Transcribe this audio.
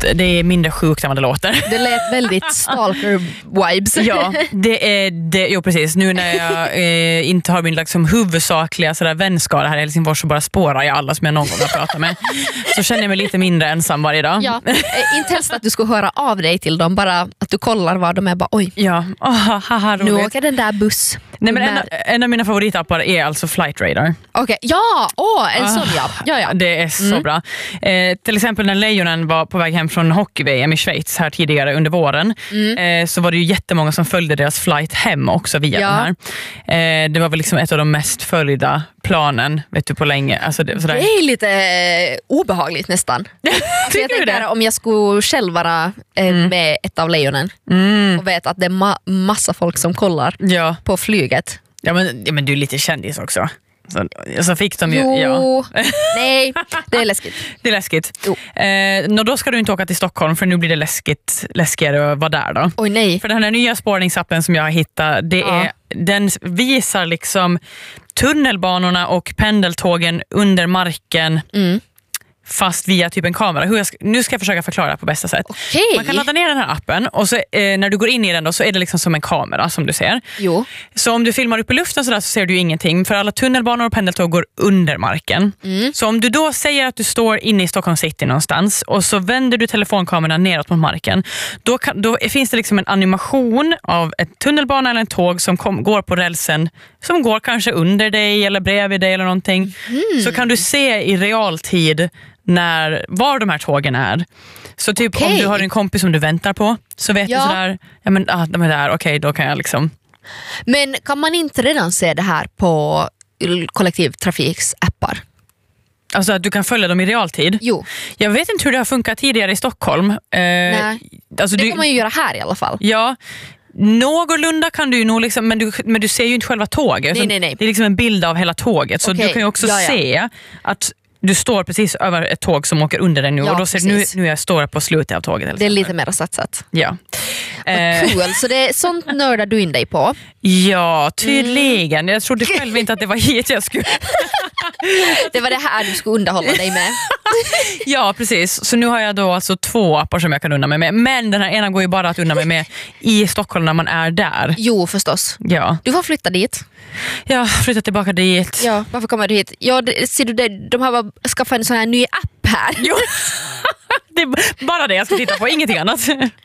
det är mindre sjukt än vad det låter. Det lät väldigt stalker-vibes. Ja, det är det. Jo, precis. Nu när jag inte har min liksom, huvudsakliga sådär, vänskara här i Helsingfors så bara spårar jag alla som jag någon gång har pratat med. Så känner jag mig lite mindre ensam varje dag. Ja, inte helst att du skulle höra av dig till dem, bara att du kollar vad de är. Bara, oj, Ja, haha, nu roligt. åker den där buss. Nej, men en av mina favoritappar är alltså Flight Radar. Okej, ja, en sån ja. Det är så bra. Till exempel när Lejonen var på väg hem från hockey-VM i Schweiz här tidigare under våren så var det ju jättemånga som följde deras flight hem också via den här. Det var väl liksom ett av de mest följda planen, vet du, på länge. Alltså det är lite obehagligt nästan. Så jag tänker om jag skulle själv vara med ett av lejonen och vet att det är massa folk som kollar på flyget. Ja, men du är lite kändis också. Så fick de ju... Jo, nej, det är läskigt. Det är läskigt. Då ska du inte åka till Stockholm för nu blir det läskigare att vara där då. Oj, nej. För den här nya spårningsappen som jag har hittat, den visar liksom tunnelbanorna och pendeltågen under marken fast via typ en kamera. Nu ska jag försöka förklara det på bästa sätt. Okay. Man kan ladda ner den här appen och så, när du går in i den då, så är det liksom som en kamera som du ser. Jo. Så om du filmar upp i luften så ser du ju ingenting för alla tunnelbanor och pendeltåg går under marken. Så om du då säger att du står inne i Stockholm city någonstans och så vänder du telefonkameran neråt mot marken, då finns det liksom en animation av ett tunnelbana eller en tåg som går på rälsen som går kanske under dig eller bredvid dig eller någonting. Så kan du se i realtid var de här tågen är. Så typ om du har en kompis som du väntar på så vet du sådär, de är där, okej, då kan jag liksom. Men kan man inte redan se det här på kollektivtrafiksappar? Alltså att du kan följa dem i realtid? Jo. Jag vet inte hur det har funkat tidigare i Stockholm. Nej, alltså det kan man ju göra här i alla fall. Ja, någorlunda kan du ju nog liksom, men du ser ju inte själva tåget. Nej. Det är liksom en bild av hela tåget. Så du kan ju också se att du står precis över ett tåg som åker under dig nu och då ser nu jag står på slutet av tåget. Det är lite mer satsat. Ja. Cool, så det är sånt nördar du in dig på? Ja, tydligen. Jag trodde själv inte att det var hit jag skulle. Det var det här du skulle underhålla dig med. Ja, precis. Så nu har jag då alltså 2 appar som jag kan unna mig med. Men den här ena går ju bara att unna mig med i Stockholm när man är där. Jo, förstås. Ja. Du får flytta dit. Ja, flytta tillbaka dit. Ja, varför kommer du hit? Ja, ser du det? De har bara skaffat en sån här ny app här. Jo. Det är bara det jag ska titta på, ingenting annat.